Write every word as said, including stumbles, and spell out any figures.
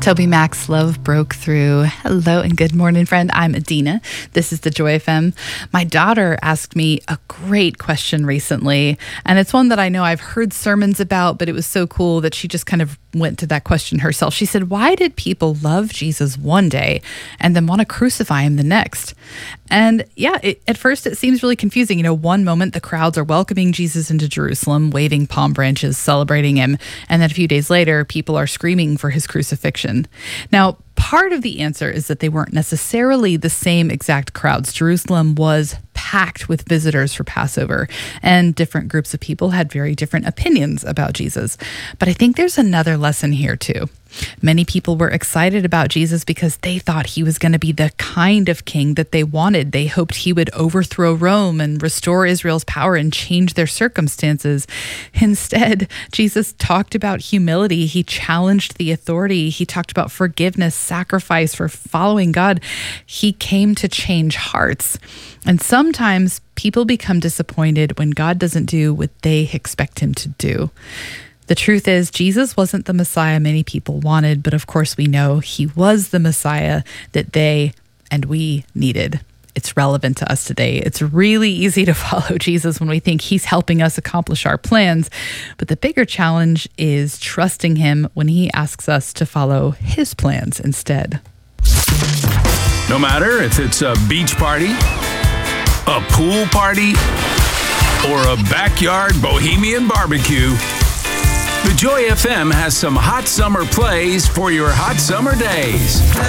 Toby Mac's Love Broke Through. Hello and good morning, friend. I'm Adina. This is the Joy F M. My daughter asked me a great question recently, and it's one that I know I've heard sermons about, but it was so cool that she just kind of went to that question herself. She said, why did people love Jesus one day and then want to crucify him the next? And yeah, it, at first it seems really confusing. You know, one moment the crowds are welcoming Jesus into Jerusalem, waving palm branches, celebrating him. And then a few days later, people are screaming for his crucifixion. Now, part of the answer is that they weren't necessarily the same exact crowds. Jerusalem was packed with visitors for Passover, and different groups of people had very different opinions about Jesus. But I think there's another lesson here too. Many people were excited about Jesus because they thought he was going to be the kind of king that they wanted. They hoped he would overthrow Rome and restore Israel's power and change their circumstances. Instead, Jesus talked about humility. He challenged the authority. He talked about forgiveness, sacrifice for following God. He came to change hearts. And sometimes people become disappointed when God doesn't do what they expect him to do. The truth is, Jesus wasn't the Messiah many people wanted, but of course we know he was the Messiah that they and we needed. It's relevant to us today. It's really easy to follow Jesus when we think he's helping us accomplish our plans, but the bigger challenge is trusting him when he asks us to follow his plans instead. No matter if it's a beach party, a pool party, or a backyard bohemian barbecue, the Joy F M has some hot summer plays for your hot summer days.